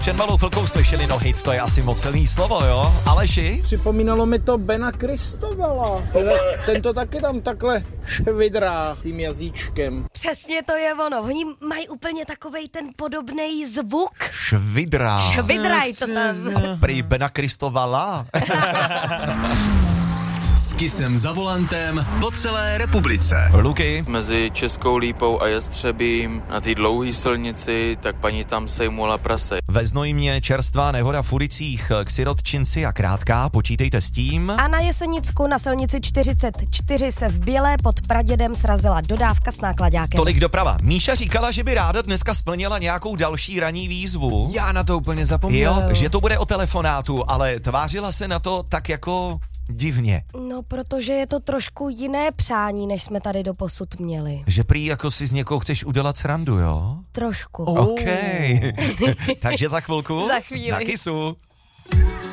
Před malou chvilkou slyšeli, no hit, to je asi moc silný slovo, jo? Aleši? Připomínalo mi to Bena Kristovala. Ten to taky tam takhle švidrá tím jazyčkem. Přesně to je ono. Oni mají úplně takovej ten podobný zvuk. Švidrá. Švidraj to tam. Prý Bena Kristovala. S Kissem za volantem po celé republice. Luky. Mezi Českou Lípou a Jestřebím na té dlouhé silnici, tak paní tam sejmula prase. Ve Znojmě čerstvá nehoda v ulicích k Sirotčinci a Krátká, počítejte s tím. A na Jesenicku na silnici 44 se v Bělé pod Pradědem srazila dodávka s náklaďákem. Tolik doprava. Míša říkala, že by ráda dneska splnila nějakou další ranní výzvu. Já na to úplně zapomněl. Jo, že to bude o telefonátu, ale tvářila se na to tak jako divně. No, protože je to trošku jiné přání, než jsme tady doposud měli. Že prý jako si z někoho chceš udělat srandu, jo? Trošku. OK. Takže za chvilku Za chvíli. na Kissu.